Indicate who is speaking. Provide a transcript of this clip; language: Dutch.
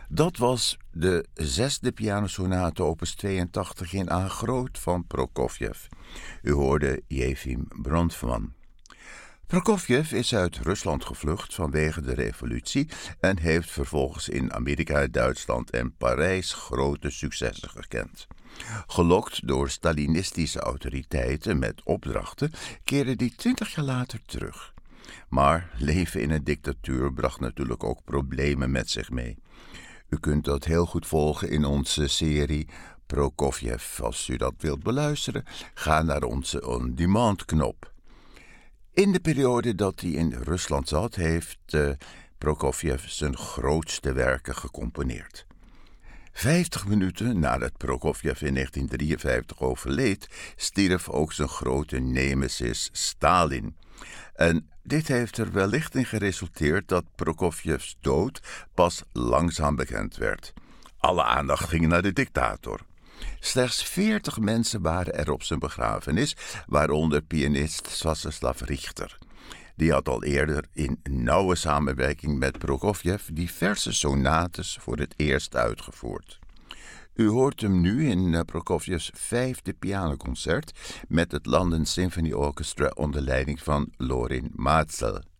Speaker 1: Dat was de zesde pianosonate opus 82 in A groot van Prokofjev. U hoorde Jefim Bronfman. Prokofjev is uit Rusland gevlucht vanwege de revolutie en heeft vervolgens in Amerika, Duitsland en Parijs grote successen gekend. Gelokt door Stalinistische autoriteiten met opdrachten keerde hij 20 jaar later terug. Maar leven in een dictatuur bracht natuurlijk ook problemen met zich mee. U kunt dat heel goed volgen in onze serie Prokofjev. Als u dat wilt beluisteren, ga naar onze on-demand knop. In de periode dat hij in Rusland zat, heeft Prokofjev zijn grootste werken gecomponeerd. 50 minuten nadat Prokofjev in 1953 overleed, stierf ook zijn grote nemesis Stalin. En dit heeft er wellicht in geresulteerd dat Prokofjevs dood pas langzaam bekend werd. Alle aandacht ging naar de dictator. Slechts 40 mensen waren er op zijn begrafenis, waaronder pianist Sviatoslav Richter. Die had al eerder in nauwe samenwerking met Prokofjev diverse sonates voor het eerst uitgevoerd. U hoort hem nu in Prokofjevs 5e pianoconcert met het London Symphony Orchestra onder leiding van Lorin Maazel.